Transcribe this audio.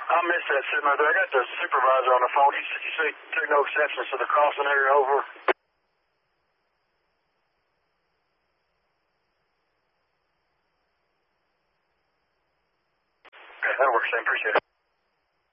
I missed that signal there. I got the supervisor on the phone. He said he took no exceptions to the crossing area over. Okay, that works. I appreciate it.